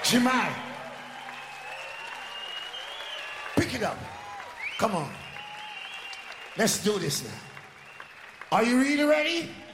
Jamal, pick it up. Come on. Let's do this now. Are you really ready?